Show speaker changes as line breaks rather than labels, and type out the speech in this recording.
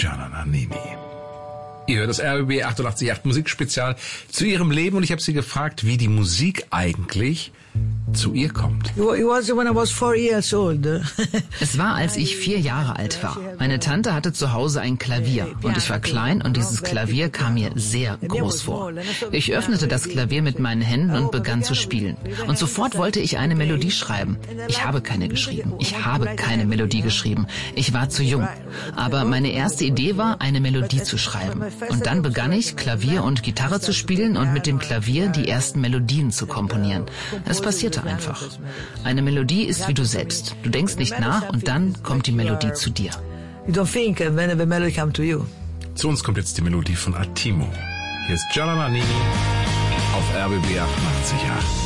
Gianna Nannini. Ihr hört das RBB 88.8 Musikspezial zu ihrem Leben und ich habe sie gefragt, wie die Musik eigentlich zu ihr kommt.
Es war, als ich 4 Jahre alt war. Meine Tante hatte zu Hause ein Klavier und ich war klein und dieses Klavier kam mir sehr groß vor. Ich öffnete das Klavier mit meinen Händen und begann zu spielen. Und sofort wollte ich eine Melodie schreiben. Ich habe keine geschrieben. Ich habe keine Melodie geschrieben. Ich war zu jung. Aber meine erste Idee war, eine Melodie zu schreiben. Und dann begann ich, Klavier und Gitarre zu spielen und mit dem Klavier die ersten Melodien zu komponieren. Es passierte einfach. Eine Melodie ist wie du selbst. Du denkst nicht nach und dann kommt die Melodie zu dir.
Zu uns kommt jetzt die Melodie von Attimo. Hier ist Gianna Nannini auf RBB 88.8.